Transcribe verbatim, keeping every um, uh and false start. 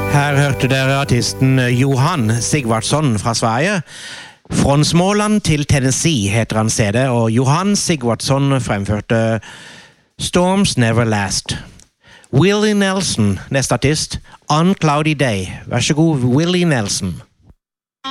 Her hørte dere artisten Johan Sigvardsson fra Sverige. Från til Tennessee heter han C D, og Johan Sigvardsson fremførte Storms Never Last. Willie Nelson, neste artist, On Cloudy Day. Vær så god, Willie Nelson.